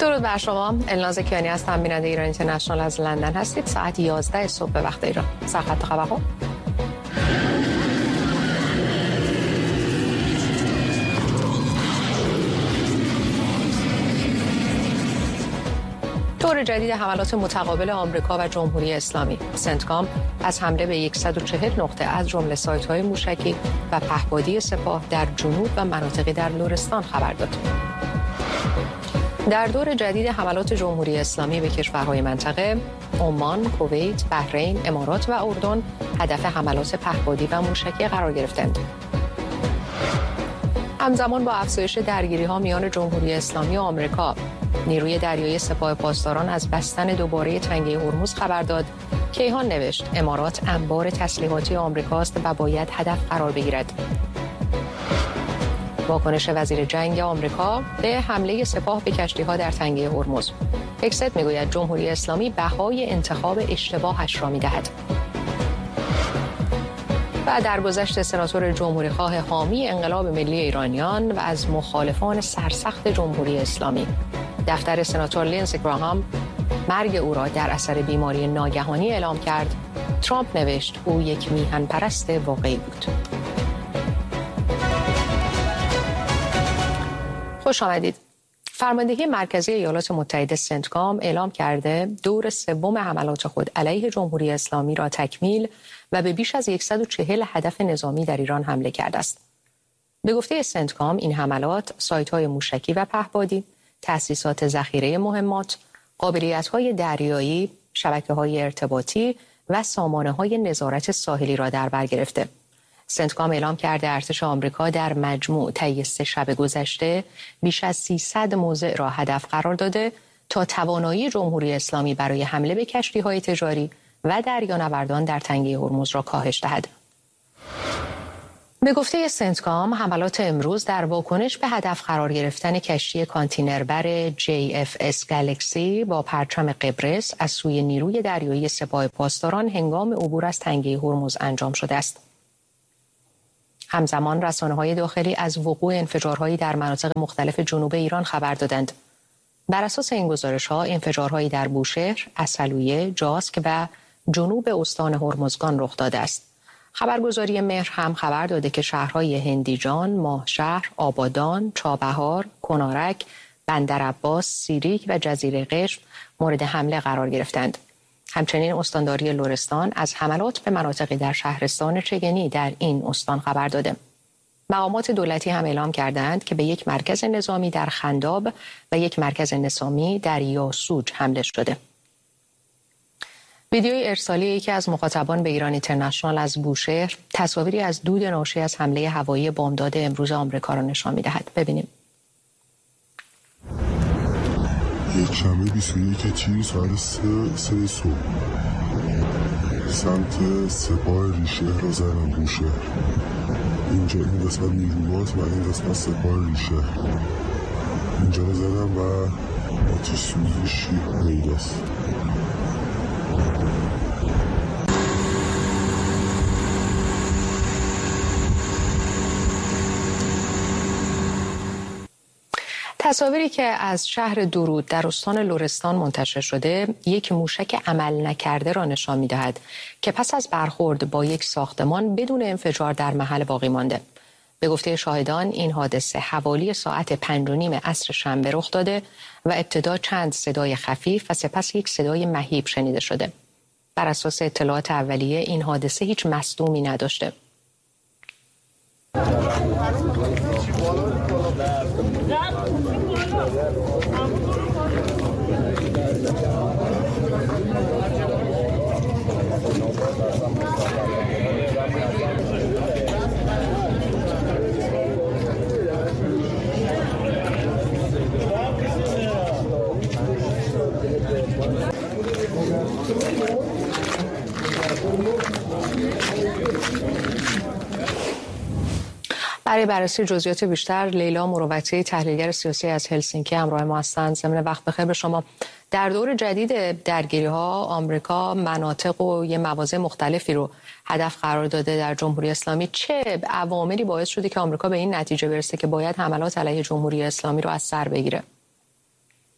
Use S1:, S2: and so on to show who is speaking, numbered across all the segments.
S1: درود بر شما. الناز کیانی هستم، بیننده ایران اینترنشنال از لندن هستید. ساعت 11 صبح به وقت ایران. سرخط خبرها. دور جدید حملات متقابل آمریکا و جمهوری اسلامی. سنتکام از حمله به 140 نقطه از جمله سایت‌های موشکی و پهپادی سپاه در جنوب و مناطقی در لرستان خبر داد. در دور جدید حملات جمهوری اسلامی به کشورهای منطقه، عمان، کویت، بحرین، امارات و اردن هدف حملات پهپادی و موشکی قرار گرفتند. همزمان با افزایش درگیری‌ها میان جمهوری اسلامی و آمریکا، نیروی دریایی سپاه پاسداران از بستن دوباره تنگه هرمز خبر داد. کیهان نوشت امارات انبار تسلیحاتی آمریکاست و باید هدف قرار بگیرد. واکنش وزیر جنگ آمریکا به حمله سپاه به کشتی‌ها در تنگه هرمز. اکست میگوید جمهوری اسلامی بهای انتخاب اشتباهش را می‌دهد. و در گذشت سناتور جمهوری‌خواه حامی انقلاب ملی ایرانیان و از مخالفان سرسخت جمهوری اسلامی، دفتر سناتور لینزی گراهام مرگ او را در اثر بیماری ناگهانی اعلام کرد. ترامپ نوشت او یک میهن پرست واقعی بود. خوش آمدید. فرماندهی مرکزی ایالات متحده سنتکام اعلام کرده دور سوم حملات خود علیه جمهوری اسلامی را تکمیل و به بیش از 140 هدف نظامی در ایران حمله کرده است. به گفته سنتکام این حملات سایت‌های موشکی و پهپادی، تأسیسات ذخیره مهمات، قابلیت‌های دریایی، شبکه‌های ارتباطی و سامانه‌های نظارت ساحلی را در بر گرفته. سنتکام اعلام کرده ارتش آمریکا در مجموع طی 3 شب گذشته بیش از 300 موضع را هدف قرار داده تا توانایی جمهوری اسلامی برای حمله به کشتی‌های تجاری و دریانوردان در تنگه هرمز را کاهش دهد. به گفته سنتکام حملات امروز در واکنش به هدف قرار گرفتن کشتی کانتینربر JFS گالاکسی با پرچم قبرس از سوی نیروی دریایی سپاه پاسداران هنگام عبور از تنگه هرمز انجام شده است. همزمان رسانه‌های داخلی از وقوع انفجارهایی در مناطق مختلف جنوب ایران خبر دادند. بر اساس این گزارش‌ها انفجارهایی در بوشهر، عسلویه، جاسک و جنوب استان هرمزگان رخ داده است. خبرگزاری مهر هم خبر داده که شهرهای هندیجان، ماهشهر، آبادان، چابهار، کنارک، بندرعباس، سیریک و جزیره قشم مورد حمله قرار گرفتند. همچنین استانداری لرستان از حملات به مناطقی در شهرستان چگنی در این استان خبر داده. مقامات دولتی هم اعلام کردند که به یک مرکز نظامی در خنداب و یک مرکز نظامی در یاسوج حمله شده. ویدیوی ارسالی یکی از مخاطبان به ایران اینترنشنال از بوشهر تصاویری از دود ناشی از حمله هوایی بامداد امروز آمریکا را نشان می‌دهد. ببینیم.
S2: یک شنبه 21 تیر ساعت 3 صبح سمت سپاه ریشه را زدن بوشهر. اینجا این قسمت نیروات و این قسمت سپاه ریشه. اینجا را زدن و آتش سوزی پیداست.
S1: تصاویری که از شهر درود در استان لرستان منتشر شده یک موشک عمل نکرده را نشان می‌دهد که پس از برخورد با یک ساختمان بدون انفجار در محل باقی مانده. به گفته شاهدان این حادثه حوالی ساعت 5:30 عصر شنبه رخ داده و ابتدا چند صدای خفیف و سپس یک صدای مهیب شنیده شده. بر اساس اطلاعات اولیه این حادثه هیچ مصدومی نداشته. برای بررسی جزئیات بیشتر لیلا مروتی تحلیلگر سیاسی از هلسینکی همراه ما هستند. ضمن وقت بخیر به شما. در دور جدید درگیری‌ها آمریکا مناطق و یه مواضع مختلفی رو هدف قرار داده در جمهوری اسلامی. چه عواملی باعث شده که آمریکا به این نتیجه برسه که باید حملات علیه جمهوری اسلامی رو از سر بگیره؟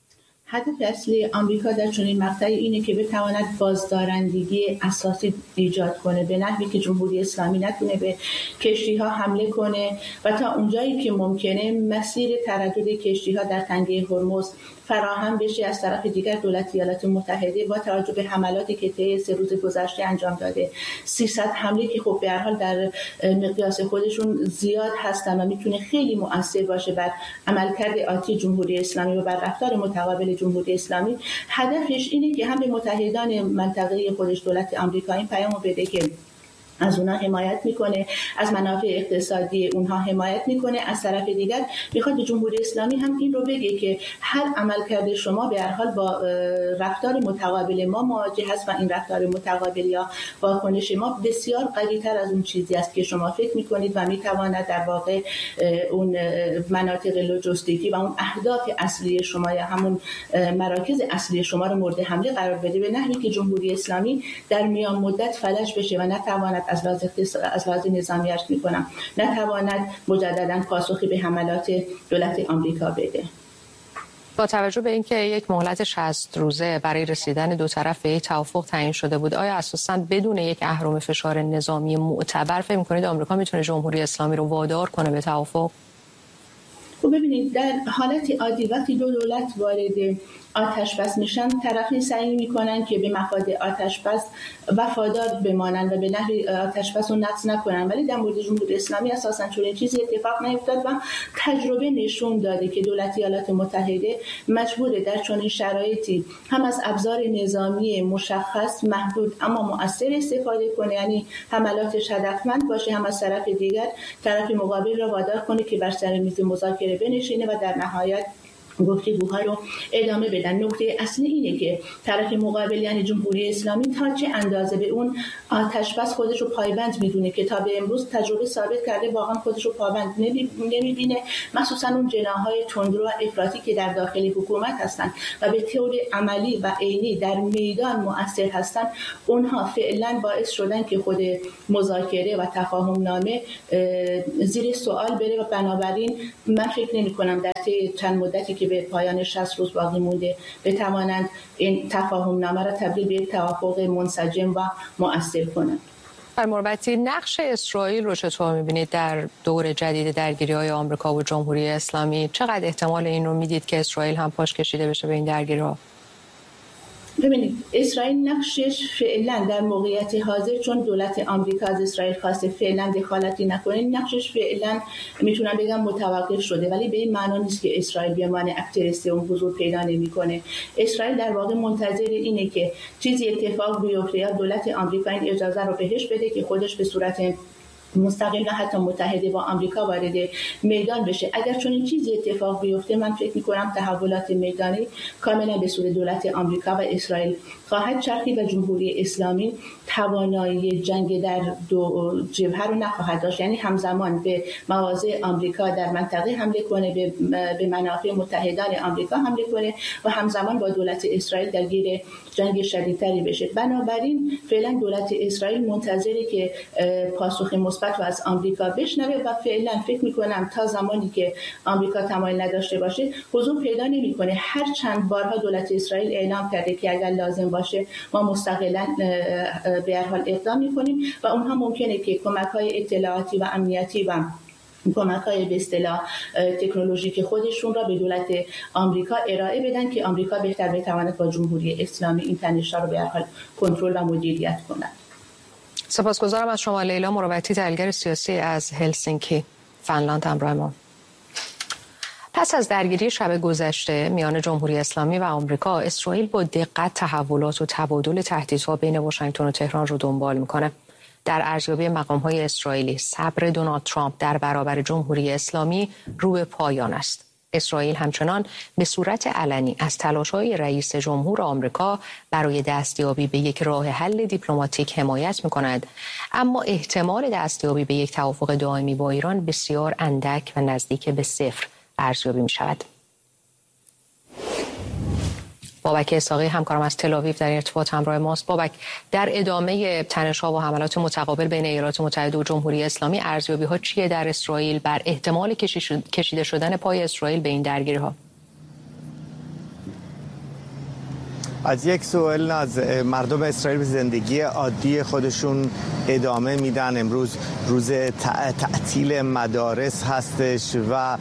S3: هدف اصلی آمریکا در چنین مقطعی اینه که بتواند بازدارندگی اساسی ایجاد کنه، به نحوی که جمهوری اسلامی نتونه به کشتی‌ها حمله کنه و تا اونجایی که ممکنه مسیر تردد کشتی‌ها در تنگه هرمز فراهم بشه. از طرف دیگر دولت ایالات متحده با توجه به حملاتی که طی 3 روز گذشته انجام داده، 300 حمله که خب به هر حال در مقیاس خودشون زیاد هستن و میتونه خیلی مؤثر باشه بر عملکرد آتی جمهوری اسلامی و بر رفتار متقابل جمهوری اسلامی، هدفش اینه که هم به متحدان منطقه خودش دولت آمریکا این پیامو بده که از اونها حمایت میکنه، از منافع اقتصادی اونها حمایت میکنه. از طرف دیگر میخواد به جمهوری اسلامی هم این رو بگه که هر عملکرد شما به هر حال با رفتار متقابل ما مواجه هست و این رفتار متقابل یا واکنش ما بسیار قوی‌تر از اون چیزی است که شما فکر میکنید و میتواند در واقع اون مناطق لوجستیکی و اون اهداف اصلی شما یا همون مراکز اصلی شما رو مورد حمله قرار بده، به نحوی که جمهوری اسلامی در میان مدت فلج بشه و نتواند از لحاظ نظامی عرض میکنم نتواند مجددا پاسخی به حملات دولت آمریکا بده.
S1: با توجه به اینکه یک مهلت 60 روزه برای رسیدن دو طرف به یک توافق تعیین شده بود، آیا اساساً بدون یک اهرم فشار نظامی معتبر فکر می‌کنید آمریکا میتونه جمهوری اسلامی رو وادار کنه به توافق؟
S3: خب ببینید، در حالت عادی وقتی دو دولت وارد آتش بس میشن، طرفین سعی میکنن که به مفاد آتش بس وفادار بمانن و به نحوی آتش بس رو نقض نکنن، ولی در مورد جمهوری اسلامی اساسا چنین چیزی اتفاق نیفتاد و تجربه نشون داده که دولت ایالات متحده مجبوره در چنین شرایطی هم از ابزار نظامی مشخص محدود اما مؤثر استفاده کنه، یعنی حملاتش هدفمند باشه، هم از طرف دیگر طرف مقابل را وادار کنه که بر سر میز مذاکره بنشینه و در نهایت گفتگوها رو ادامه بدن. نکته اصلی اینه که طرف مقابل یعنی جمهوری اسلامی تا چه اندازه به اون آتش بس خودش رو پایبند میدونه که تا به امروز تجربه ثابت کرده واقعا خودش رو پایبند نمیبینه، مخصوصا اون جناح‌های تندرو و افراطی که در داخل حکومت هستن و به طور عملی و عینی در میدان مؤثر هستن. اونها فعلا باعث شدن که خود مذاکره و تفاهم نامه زیر سوال بره و بنابراین من فکر نمی‌کنم در طی چند مدتی که به پایان 60 روز باقی مونده بتوانند این تفاهم نامه را تبدیل به یک توافق منسجم و مؤثر کنند.
S1: مربطی، نقش اسرائیل رو چطور می‌بینید در دور جدید درگیری‌های آمریکا و جمهوری اسلامی؟ چقدر احتمال این رو میدید که اسرائیل هم پاش کشیده بشه به این درگیری‌ها؟
S3: ببینید، اسرائیل نقشش فعلا در موقعیت حاضر، چون دولت آمریکا از اسرائیل خواسته فعلا دخالتی نکنه، نقشش فعلا میتونم بگم متوقف شده، ولی به این معنا نیست که اسرائیل به عنوان اکتر سوم حضور پیدا نمیکنه. اسرائیل در واقع منتظر اینه که چیزی اتفاق بیفته یا دولت آمریکا این اجازه رو بهش بده که خودش به صورت مستقل و حتی متحده با آمریکا وارد میدان بشه. اگر چون این چیزی اتفاق بیفته، من فکر می‌کنم تحولات میدانی کاملا به سوی دولت آمریکا و اسرائیل خواهد چرخید و جمهوری اسلامی توانایی جنگ در دو جبهه رو نخواهد داشت، یعنی همزمان به مواضع آمریکا در منطقه حمله کنه، به منافع متحدان آمریکا حمله کنه و همزمان با دولت اسرائیل درگیر جنگ شدیدتری بشه. بنابراین فعلا دولت اسرائیل منتظره که پاسخ مثبت و از آمریکا بشنوه و فعلا فکر می‌کنم تا زمانی که آمریکا تمایل نداشته باشه حضور پیدا نمی‌کنه. هر چند بارها دولت اسرائیل اعلام کرده که اگر لازم باشه ما مستقلاً به هر حال اقدام می‌کنیم و اونها ممکنه که کمک‌های اطلاعاتی و امنیتی و کمک‌های به اصطلاح تکنولوژیک خودشون را به دولت آمریکا ارائه بدن که آمریکا بهتر بتواند با جمهوری اسلامی این تنش‌ها رو به هر حال کنترل و مدیریت کند.
S1: سپاسگزارم از شما لیلا مروتی، تحلیلگر سیاسی از هلسینکی، فنلاند، همراه ما. پس از درگیری شب گذشته میان جمهوری اسلامی و آمریکا، اسرائیل با دقت تحولات و تبادل تهدیدها بین واشنگتن و تهران رو دنبال میکنه. در ارزیابی مقام‌های اسرائیلی، صبر دونالد ترامپ در برابر جمهوری اسلامی رو به پایان است. اسرائیل همچنان به صورت علنی از تلاش‌های رئیس جمهور آمریکا برای دستیابی به یک راه حل دیپلماتیک حمایت می‌کند، اما احتمال دستیابی به یک توافق دائمی با ایران بسیار اندک و نزدیک به صفر ارزیابی می‌شود. بابک اسحاقی همکارم از تل‌آویو در ارتباط همراه ماست. بابک، در ادامه تنش‌ها و حملات متقابل بین ایالات متحده و جمهوری اسلامی، ارزیابی‌ها چیه در اسرائیل بر احتمال کشیده شدن پای اسرائیل به این درگیری‌ها؟
S4: از یک سو الناز مردم اسرائیل به زندگی عادی خودشون ادامه میدن. امروز روز تعطیل مدارس هستش و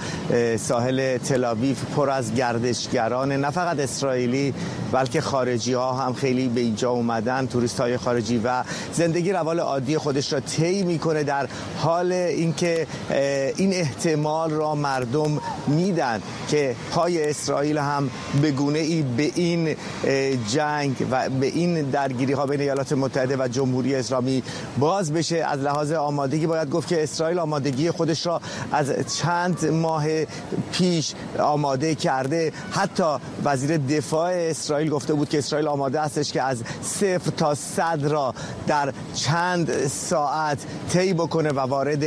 S4: ساحل تل‌آویو پر از گردشگران، نه فقط اسرائیلی بلکه خارجی ها هم خیلی به اینجا اومدن، توریست های خارجی، و زندگی روال عادی خودش را طی میکنه در حال اینکه این احتمال را مردم میدن که پای اسرائیل هم به گونه‌ای به این جنگ و به این درگیری ها بین ایالات متحده و جمهوری اسلامی باز بشه. از لحاظ آمادگی باید گفت که اسرائیل آمادگی خودش را از چند ماه پیش آماده کرده. حتی وزیر دفاع اسرائیل گفته بود که اسرائیل آماده استش که از 0 تا 100 را در چند ساعت طی بکنه و وارد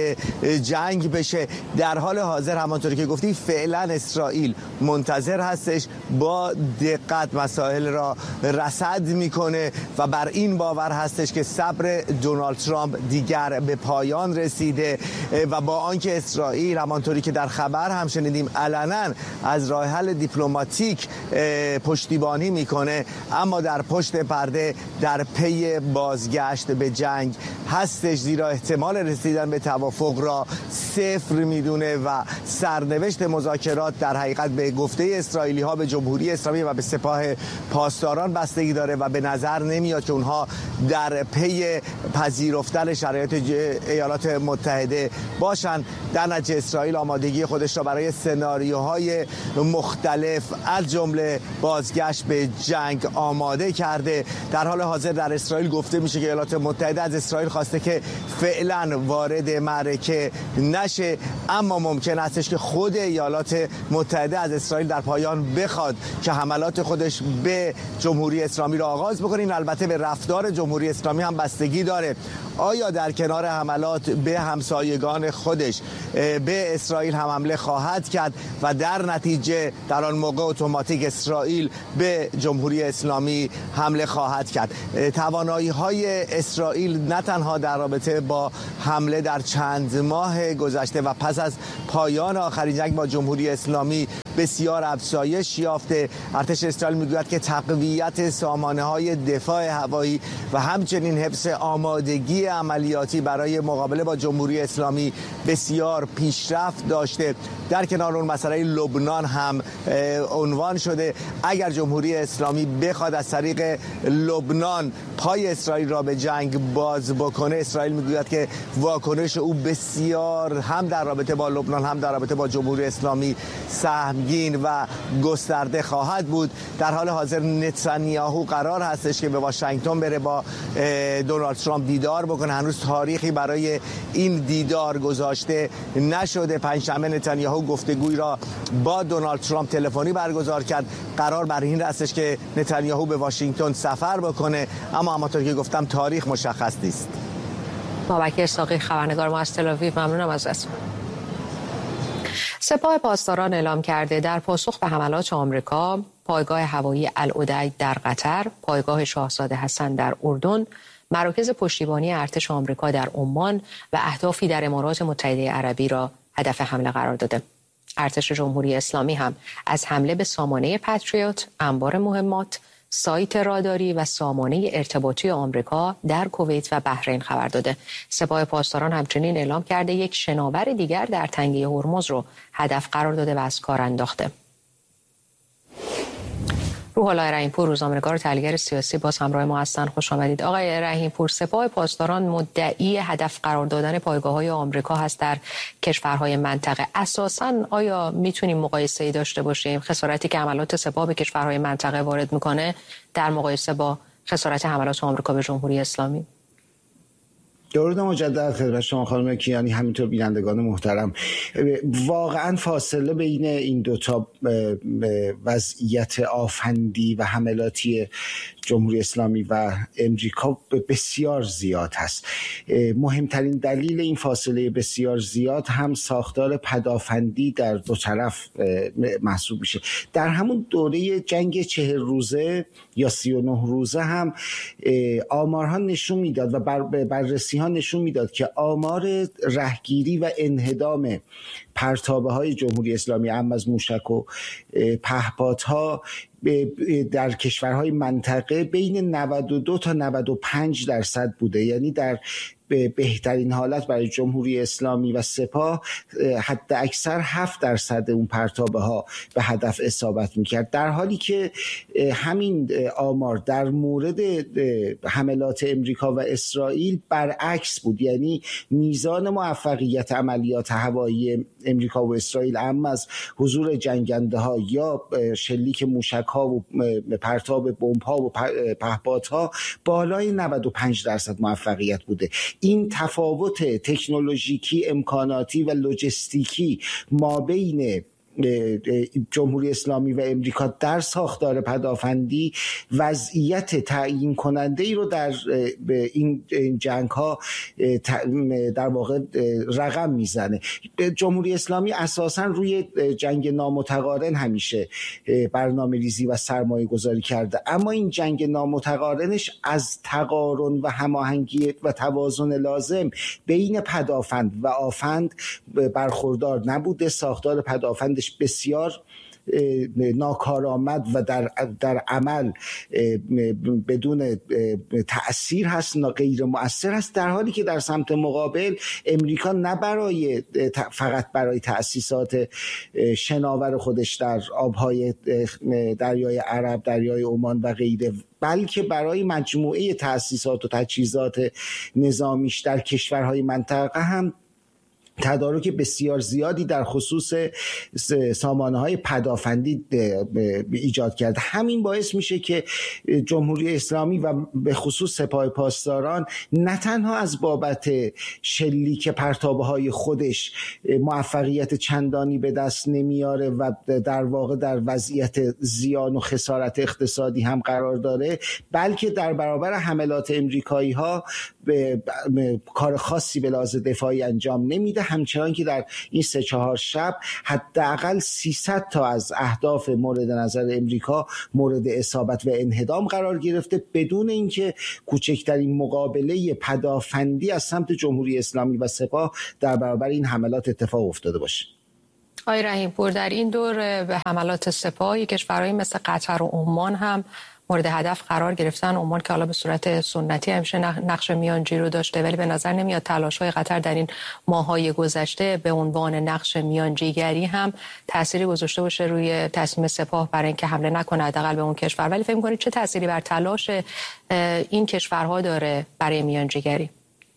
S4: جنگ بشه. در حال حاضر همانطوری که گفتی فعلا اسرائیل منتظر هستش، با دقت مسائل را رصد میکنه و بر این باور هستش که صبر دونالد ترامپ دیگر به پایان رسیده و با آنکه اسرائیل همانطوری که در خبر هم شنیدیم علنا از راه حل دیپلماتیک پشتیبانی میکنه، اما در پشت پرده در پی بازگشت به جنگ هستش، زیرا احتمال رسیدن به توافق را صفر میدونه و سرنوشت مذاکرات در حقیقت به گفته اسرائیلی ها به جمهوری اسلامی و به سپاه پاسداران بستگی داره و به نظر نمیاد که اونها در پی پذیرفتن شرایط ایالات متحده باشن. در نتیجه اسرائیل آمادگی خودش را برای سناریوهای مختلف از جمله بازگشت به جنگ آماده کرده. در حال حاضر در اسرائیل گفته میشه که ایالات متحده از اسرائیل خواسته که فعلا وارد معرکه نشه، اما ممکن استش که خود ایالات متحده از اسرائیل در پایان بخواد که حملات خودش به جمهوری اسلامی را آغاز بکنه. این البته به رفتار جمهوری اسلامی هم بستگی داره. آیا در کنار حملات به همسایگان خودش به اسرائیل هم حمله خواهد کرد و در نتیجه در آن موقع اتوماتیک اسرائیل به جمهوری اسلامی حمله خواهد کرد؟ توانایی های اسرائیل نه تنها در رابطه با حمله در چند ماه گذشته و پس از پایان آخرین جنگ با جمهوری اسلامی بسیار افزایش یافته. ارتش اسرائیل میگوید که تقویت سامانه‌های دفاع هوایی و همچنین حفظ آمادگی عملیاتی برای مقابله با جمهوری اسلامی بسیار پیشرفت داشته. در کنار اون مسئله لبنان هم عنوان شده. اگر جمهوری اسلامی بخواد از طریق لبنان پای اسرائیل را به جنگ باز بکنه، اسرائیل میگوید که واکنش او بسیار هم در رابطه با لبنان هم در رابطه با جمهوری اسلامی سهمگین و گسترده خواهد بود. در حال حاضر نتانیاهو قرار هستش که به واشنگتن بره با دونالد ترامپ دیدار بکنه. هنوز تاریخی برای این دیدار گذاشته نشده. پنجشنبه نتانیاهو گفتگوی را با دونالد ترامپ تلفنی برگزار کرد. قرار بر این هستش که نتانیاهو به واشنگتن سفر بکنه، اما همونطور که گفتم تاریخ مشخص نیست.
S1: بابک اسحاقی خبرنگار ما از تل‌آویو، ممنونم ازت. سپاه پاسداران اعلام کرده در پاسخ به حملات آمریکا، پایگاه هوایی العدید در قطر، پایگاه شاهزاده حسن در اردن، مراکز پشتیبانی ارتش آمریکا در عمان و اهدافی در امارات متحده عربی را هدف حمله قرار داده. ارتش جمهوری اسلامی هم از حمله به سامانه پتریوت، انبار مهمات، سایت راداری و سامانه ارتباطی آمریکا در کویت و بحرین خبر داده. سپاه پاسداران همچنین اعلام کرده یک شناور دیگر در تنگه هرمز رو هدف قرار داده و از کار انداخته. روح الله رحیم‌پور، روزنامه‌نگار و تحلیلگر سیاسی، باز همراه ما هستن. خوش آمدید آقای رحیم‌پور. سپاه پاسداران مدعی هدف قرار دادن پایگاه‌های آمریکا هست در کشورهای منطقه. اساساً آیا میتونیم مقایسه‌ای داشته باشیم خسارتی که حملات سپاه به کشورهای منطقه وارد میکنه در مقایسه با خسارت حملات آمریکا به جمهوری اسلامی؟
S5: درود مجدد خدمت شما خانم کیانی، همینطور بینندگان محترم. واقعا فاصله بین این دوتا وضعیت آفندی و حملاتی جمهوری اسلامی و امریکا بسیار زیاد هست. مهمترین دلیل این فاصله بسیار زیاد هم ساختار پدافندی در دو طرف محسوب میشه. در همون دوره جنگ 40 روزه یا 39 روزه هم آمارها نشون میداد و بررسی ها نشون میداد که آمار رهگیری و انهدام پرتابه‌های جمهوری اسلامی اعم از موشک و پهپادها در کشورهای منطقه بین 92 تا 95% بوده. یعنی در بهترین حالت برای جمهوری اسلامی و سپاه حد اکثر 7% اون پرتابه ها به هدف اصابت میکرد، در حالی که همین آمار در مورد حملات امریکا و اسرائیل برعکس بود. یعنی میزان موفقیت عملیات هوایی امریکا و اسرائیل اما از حضور جنگنده ها یا شلیک موشک ها و پرتاب بمب ها و پهپادها بالای 95% موفقیت بوده. این تفاوت تکنولوژیکی، امکاناتی و لوجستیکی ما بین جمهوری اسلامی و امریکا در ساختار پدافندی وضعیت تعیین کننده ای رو در این جنگ ها در واقع رقم میزنه. جمهوری اسلامی اساساً روی جنگ نامتقارن همیشه برنامه ریزی و سرمایه گذاری کرده، اما این جنگ نامتقارنش از تقارن و هماهنگی و توازن لازم بین پدافند و آفند برخوردار نبوده. ساختار پدافندش بسیار ناکارآمد و در عمل بدون تأثیر هست، غیر مؤثر هست، در حالی که در سمت مقابل امریکا نه فقط برای تأسیسات شناور خودش در آبهای دریای عرب، دریای عمان و غیره، بلکه برای مجموعه تأسیسات و تجهیزات نظامیش در کشورهای منطقه هم تدارک بسیار زیادی در خصوص سامانه‌های پدافندی ایجاد کرده. همین باعث میشه که جمهوری اسلامی و به خصوص سپاه پاسداران نه تنها از بابت شلیک پرتابه‌های خودش موفقیت چندانی به دست نمیاره و در واقع در وضعیت زیان و خسارت اقتصادی هم قرار داره، بلکه در برابر حملات امریکایی‌ها کار خاصی به لحاظ دفاعی انجام نمیده، همچنان که در این 3-4 شب حداقل 300 تا از اهداف مورد نظر امریکا مورد اصابت و انهدام قرار گرفته، بدون اینکه کوچکترین مقابله پدافندی از سمت جمهوری اسلامی و سپاه در برابر این حملات اتفاق افتاده باشه.
S1: آقای رحیم پور، در این دور به حملات سپاه کشورهایی مثل قطر و عمان هم مورد هدف قرار گرفتن. عمان که حالا به صورت سنتی همیشه نقش میانجی رو داشته، ولی به نظر نمیاد تلاش‌های قطر در این ماه‌های گذشته به عنوان نقش میانجیگری هم تأثیری گذاشته باشه روی تصمیم سپاه برای اینکه حمله نکنه حداقل به اون کشور. ولی فکر می‌کنید چه تأثیری بر تلاش این کشورها داره برای میانجیگری؟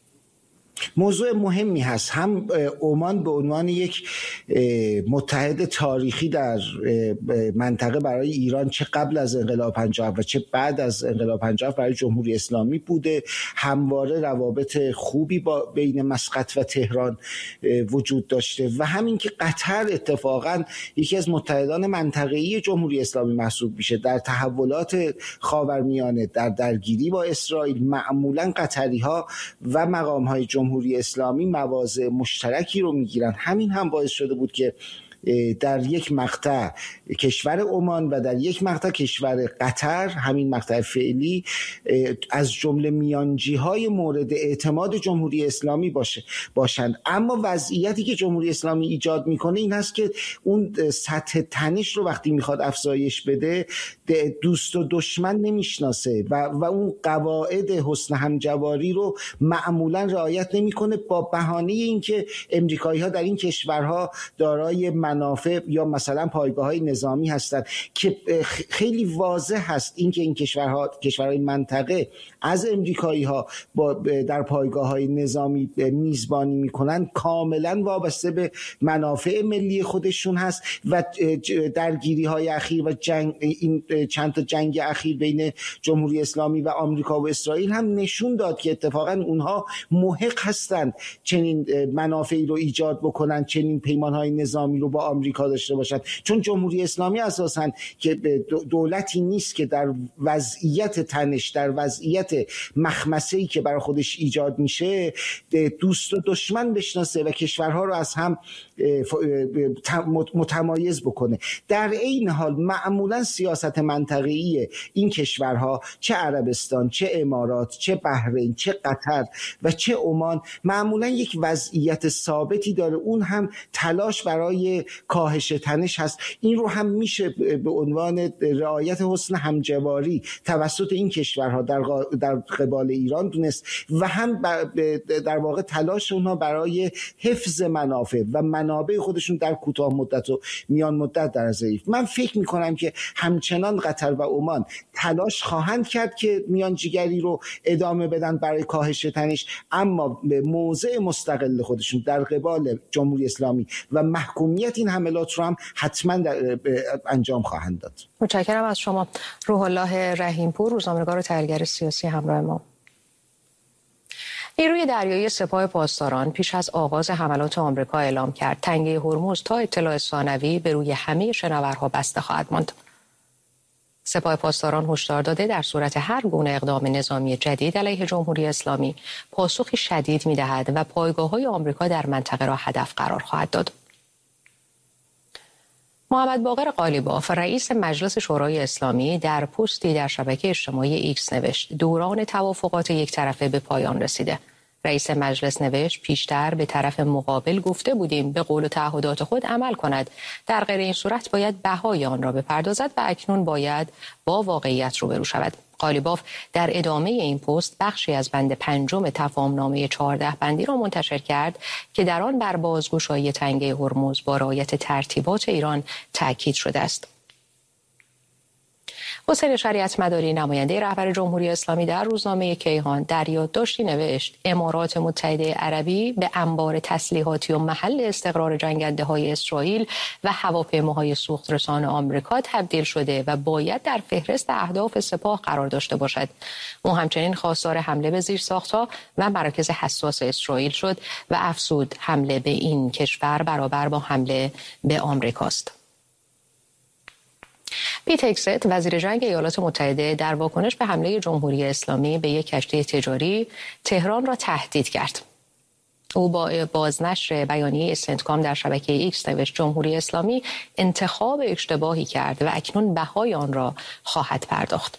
S5: موضوع مهمی هست. هم عمان به عنوان یک متحد تاریخی در منطقه برای ایران، چه قبل از انقلاب 57 و چه بعد از انقلاب 57 برای جمهوری اسلامی بوده، همواره روابط خوبی بین مسقط و تهران وجود داشته و همین که قطر اتفاقا یکی از متحدان منطقه‌ای جمهوری اسلامی محسوب میشه. در تحولات خاورمیانه، در درگیری با اسرائیل، معمولا قطری‌ها و مقام‌های جمهوری اسلامی مواضع مشترکی رو میگیرن. همین هم باعث شده بود که در یک مقطع کشور عمان و در یک مقطع کشور قطر، همین مقطع فعلی، از جمله میانجی‌های مورد اعتماد جمهوری اسلامی باشند. اما وضعیتی که جمهوری اسلامی ایجاد میکنه این هست که اون سطح تنش رو وقتی میخواد افزایش بده دوست و دشمن نمیشناسه و اون قواعد حسن همجواری رو معمولا رعایت نمیکنه، با بهانه اینکه امریکایی‌ها در این کشورها دارای منافع یا مثلا پایگاه‌های نظامی هستند که خیلی واضح هست اینکه این کشورهای منطقه از امریکایی‌ها در پایگاه‌های نظامی میزبانی میکنن، کاملا وابسته به منافع ملی خودشون هست و درگیری‌های اخیر و این چند تا جنگ اخیر بین جمهوری اسلامی و آمریکا و اسرائیل هم نشون داد که اتفاقا اونها محق هستند چنین منافعی رو ایجاد بکنن، چنین پیمان‌های نظامی رو با با آمریکا داشته باشد، چون جمهوری اسلامی اساساً که دولتی نیست که در وضعیت تنش، در وضعیت مخمسه‌ای که برای خودش ایجاد میشه دوست و دشمن بشناسه و کشورها رو از هم متمایز بکنه. در این حال معمولا سیاست منطقه‌ای این کشورها، چه عربستان، چه امارات، چه بحرین، چه قطر و چه عمان، معمولا یک وضعیت ثابتی داره، اون هم تلاش برای کاهش تنش هست. این رو هم میشه به عنوان رعایت حسن همجواری توسط این کشورها در قبال ایران دونست و هم در واقع تلاش اونها برای حفظ منافع و منابع خودشون در کوتاه مدت و میان مدت در ضعیف. من فکر میکنم که همچنان قطر و عمان تلاش خواهند کرد که میانجیگری رو ادامه بدن برای کاهش تنش، اما به موضع مستقل خودشون در قبال جمهوری اسلامی و محکومیت این حملات رو هم حتما انجام خواهند داد.
S1: متشکرم از شما. روح الله رحیمپور، روزنامه‌نگار و تحلیلگر سیاسی، همراه ما. نیروی دریایی سپاه پاسداران پیش از آغاز حملات آمریکا اعلام کرد تنگه هرمز تا اطلاع ثانوی به روی همه شناورها بسته خواهد ماند. سپاه پاسداران هشدار داده در صورت هر گونه اقدام نظامی جدید علیه جمهوری اسلامی پاسخی شدید می‌دهد و پایگاه‌های آمریکا در منطقه را هدف قرار خواهد داد. محمد باقر قالیباف، رئیس مجلس شورای اسلامی، در پستی در شبکه اجتماعی ایکس نوشت دوران توافقات یک طرفه به پایان رسیده. رئیس مجلس نوشت پیشتر به طرف مقابل گفته بودیم به قول و تعهدات خود عمل کند، در غیر این صورت باید بهای آن را بپردازد و اکنون باید با واقعیت روبرو شود. قالیباف در ادامه این پست بخشی از بند 5 تفاهمنامه 14 بندی را منتشر کرد که در آن بر بازگشایی تنگه هرمز با رعایت ترتیبات ایران تاکید شده است. حسین شریعت مداری، نماینده رهبر جمهوری اسلامی، در روزنامه کیهان در یادداشتی نوشت امارات متحده عربی به انبار تسلیحاتی و محل استقرار جنگنده‌های اسرائیل و هواپیماهای سوخت‌رسان آمریکا تبدیل شده و باید در فهرست اهداف سپاه قرار داشته باشد. او همچنین خواستار حمله به زیرساخت‌ها و مراکز حساس اسرائیل شد و افزود حمله به این کشور برابر با حمله به آمریکاست. پیت هگست، وزیر جنگ ایالات متحده، در واکنش به حمله جمهوری اسلامی به یک کشتی تجاری تهران را تهدید کرد. او با بازنشر بیانیه سنتکام در شبکه ایکس نوشت جمهوری اسلامی انتخاب اشتباهی کرد و اکنون بهای آن را خواهد پرداخت.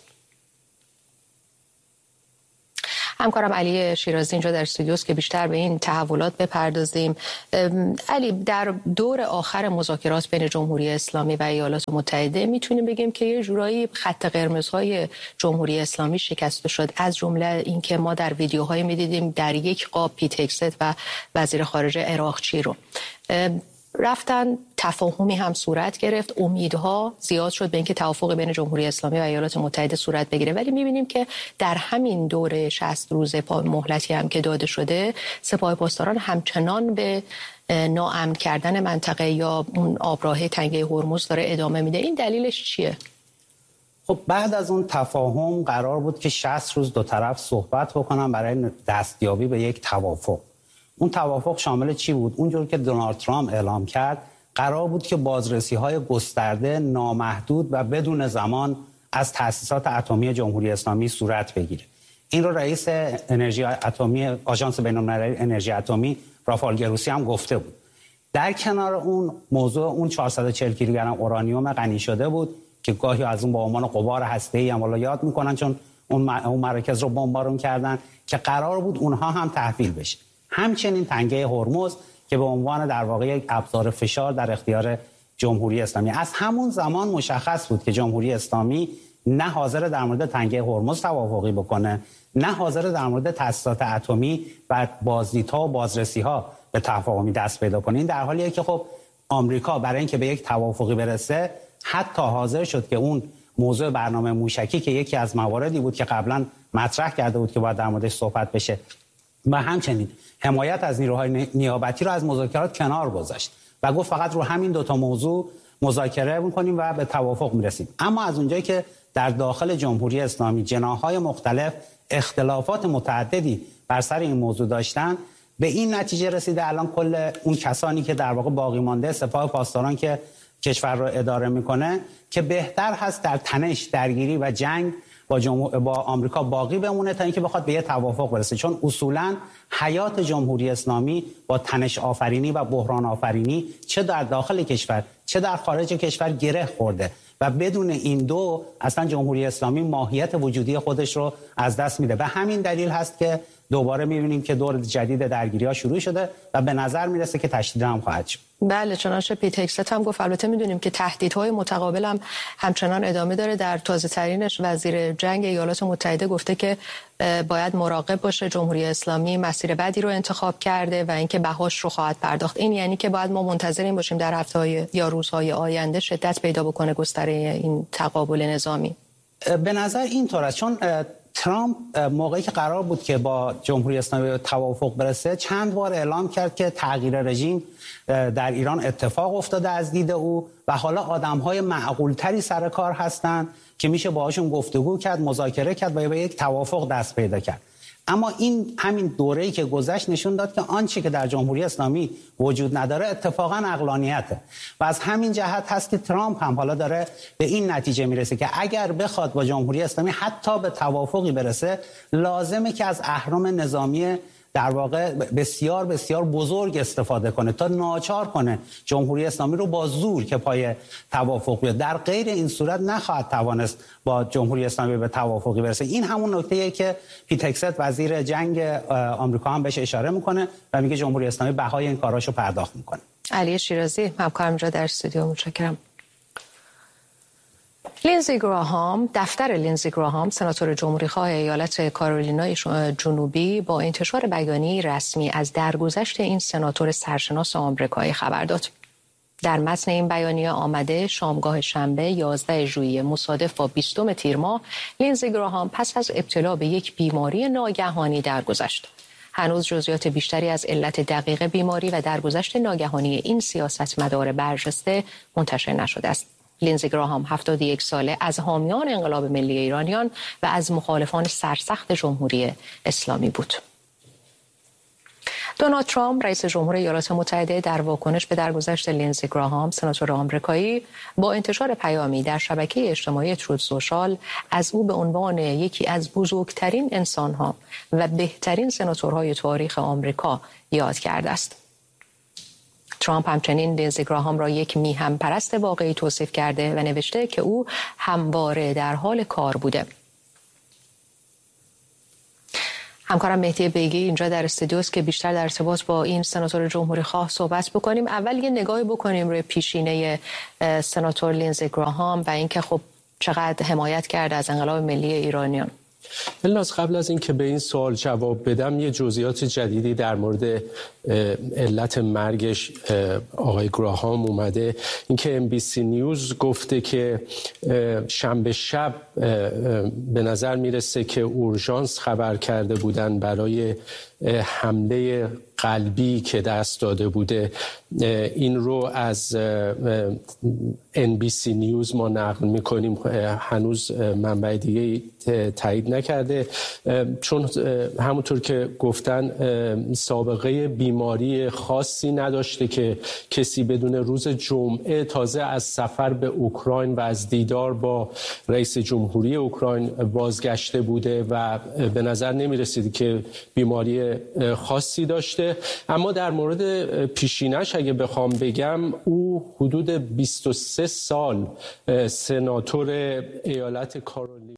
S1: همکارم علی شیرازی اینجا در استودیوست که بیشتر به این تحولات بپردازیم. علی، در دور آخر مذاکرات بین جمهوری اسلامی و ایالات متحده میتونیم بگیم که یه جورایی خط قرمزهای جمهوری اسلامی شکسته شد، از جمله اینکه ما در ویدیوهای میدیدیم در یک قاب پیت هگست و وزیر خارجه عراقچی رو رفتن، تفاهمی هم صورت گرفت، امیدها زیاد شد به اینکه توافق بین جمهوری اسلامی و ایالات متحده صورت بگیره، ولی می‌بینیم که در همین دوره 60 روزه مهلتی هم که داده شده سپاه پاسداران همچنان به ناامن کردن منطقه یا اون آبراه تنگه هرمز داره ادامه میده. این دلیلش چیه؟
S6: خب بعد از اون تفاهم قرار بود که 60 روز دو طرف صحبت بکنن برای دستیابی به یک توافق. اون توافق شامل چی بود؟ اونجور که دونالد ترامپ اعلام کرد قرار بود که بازرسی‌های گسترده، نامحدود و بدون زمان از تأسیسات اتمی جمهوری اسلامی صورت بگیره. این رو رئیس انرژی اتمی آژانس بین‌المللی انرژی اتمی رافائل گروسی هم گفته بود. در کنار اون موضوع اون 440 کیلوگرم اورانیوم غنی شده بود که گاهی از اون با عنوان غبار هسته‌ای هم والا یاد میکنن چون اون مراکز رو بمبارون کردن که قرار بود اونها هم تحویل بشه. همچنین تنگه هرمز که به عنوان در واقع یک ابزار فشار در اختیار جمهوری اسلامی. از همون زمان مشخص بود که جمهوری اسلامی نه حاضر در مورد تنگه هرمز توافقی بکنه، نه حاضر در مورد تأسیسات اتمی و بازدیدها و بازرسی‌ها به تفاهمی دست پیدا کنه. این در حالیه که خب آمریکا برای اینکه به یک توافقی برسه حتی حاضر شد که اون موضوع برنامه موشکی که یکی از مواردی بود که قبلا مطرح کرده بود که باید در موردش صحبت بشه و همچنین حمایت از نیروهای نیابتی رو از مذاکرات کنار گذاشت و گفت فقط رو همین دوتا موضوع مذاکره می‌کنیم و به توافق می‌رسیم. اما از اونجایی که در داخل جمهوری اسلامی جناح‌های مختلف اختلافات متعددی بر سر این موضوع داشتن، به این نتیجه رسیده الان کل اون کسانی که در واقع باقی مانده سپاه پاسداران که کشور رو اداره میکنه که بهتر هست در تنش، درگیری و جنگ با آمریکا باقی بمونه تا اینکه بخواد به یه توافق برسه، چون اصولا حیات جمهوری اسلامی با تنش آفرینی و بحران آفرینی چه در داخل کشور چه در خارج کشور گره خورده و بدون این دو اصلا جمهوری اسلامی ماهیت وجودی خودش رو از دست میده. به همین دلیل هست که دوباره میبینیم که دور جدید درگیری‌ها شروع شده و به نظر میرسه که تشدید هم خواهد شد.
S1: بله، چنانچه پیت هگست هم گفت. البته میدونیم که تهدیدهای متقابل هم همچنان ادامه داره. در تازه ترینش وزیر جنگ ایالات متحده گفته که باید مراقب باشه، جمهوری اسلامی مسیر بعدی رو انتخاب کرده و اینکه بهاش رو خواهد پرداخت. این یعنی که باید ما منتظریم باشیم در هفته‌های یا روزهای آینده شدت پیدا بکنه گستره این تقابل نظامی.
S6: به نظر اینطور است، چون ترامپ موقعی که قرار بود که با جمهوری اسلامی به توافق برسه چند بار اعلام کرد که تغییر رژیم در ایران اتفاق افتاده از دید او و حالا آدم‌های معقول‌تری سر کار هستند که میشه باهاشون گفتگو کرد، مذاکره کرد و به یک توافق دست پیدا کرد. اما این همین دوره‌ای که گذشت نشون داد که آنچه که در جمهوری اسلامی وجود نداره اتفاقا عقلانیته و از همین جهت هست که ترامپ هم حالا داره به این نتیجه میرسه که اگر بخواد با جمهوری اسلامی حتی به توافقی برسه لازمه که از اهرم نظامی در واقع بسیار بسیار بزرگ استفاده کنه تا ناچار کنه جمهوری اسلامی رو با زور که پای توافق بیاد. در غیر این صورت نخواهد توانست با جمهوری اسلامی به توافقی برسه. این همون نکته‌ایه که پیت هگست وزیر جنگ آمریکا هم بهش اشاره میکنه و میگه جمهوری اسلامی بهای این کاراشو پرداخت میکنه.
S1: علی شیرازی، همکارم اینجا در استودیو، متشکرم. لینزی گراهام، دفتر لینزی گراهام، سناتور جمهوریخواه ایالت کارولینای جنوبی با انتشار بیانیه رسمی از درگذشت این سناتور سرشناس آمریکایی خبر داد. در متن این بیانیه آمده شامگاه شنبه 11 ژوئیه مصادف با 20 تیر ماه لینزی گراهام پس از ابتلا به یک بیماری ناگهانی درگذشت. هنوز جزئیات بیشتری از علت دقیق بیماری و درگذشت ناگهانی این سیاستمدار برجسته منتشر نشده است. لینزی گراهام 71 ساله از حامیان انقلاب ملی ایرانیان و از مخالفان سرسخت جمهوری اسلامی بود. دونالد ترامپ رئیس جمهور ایالات متحده در واکنش به درگذشت لینزی گراهام سناتور آمریکایی با انتشار پیامی در شبکه اجتماعی ترود سوشال از او به عنوان یکی از بزرگترین انسانها و بهترین سناتورهای تاریخ آمریکا یاد کرده است. ترامپ همچنین لینزی گراهام را یک میهم پرست واقعی توصیف کرده و نوشته که او همواره در حال کار بوده. همکارم مهدی بیگی اینجا در استودیو است که بیشتر در ارتباط با این سناتور جمهوری خواه صحبت بکنیم. اول یه نگاهی بکنیم روی پیشینه سناتور لینزی گراهام و اینکه خب چقدر حمایت کرده از انقلاب ملی ایرانیان.
S7: الناس، قبل از اینکه به این سوال جواب بدم یه جزئیات جدیدی در مورد علت مرگش آقای گراهام اومده. اینکه NBC نیوز گفته که شنبه شب به نظر میرسه که اورژانس خبر کرده بودن برای حمله قلبی که دست داده بوده. این رو از NBC نیوز ما نقل میکنیم، هنوز منبع دیگه تایید نکرده، چون همونطور که گفتن سابقه بیماری خاصی نداشته که کسی بدون روز جمعه تازه از سفر به اوکراین و از دیدار با رئیس جمهوری اوکراین بازگشته بوده و به نظر نمیرسید که بیماری خاصی داشته. اما در مورد پیشینش اگه بخوام بگم، او حدود 23 سال سناتور ایالت کارولینای